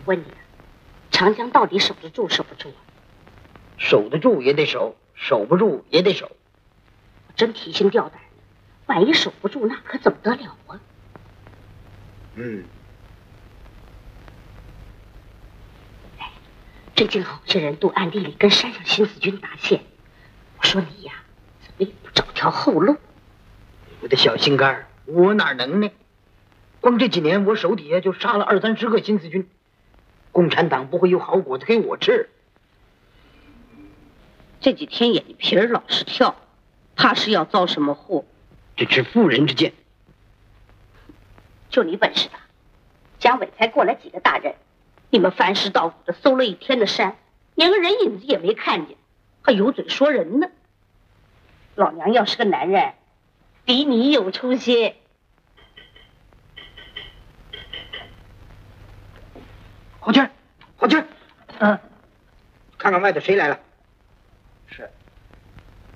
问你，长江到底守得住守不住啊？ 守得住也得守，守不住也得守。 我真提心吊胆的，万一守不住，那可怎么得了啊？哎，最近好些人都暗地里跟山上新四军搭线，我说你呀，怎么也不找条后路？ 我的小心肝，我哪能呢？光这几年，我手底下就杀了20-30个新四军，共产党不会有好果子给我吃。 这几天眼皮儿老是跳，怕是要遭什么祸。 这是妇人之见。 就你本事大，蒋伟才过来几个大人，你们翻尸倒骨的搜了一天的山，连个人影子也没看见，还有嘴说人呢。老娘要是个男人，比你有出息。 郝娟，郝娟，看看外头谁来了。 是。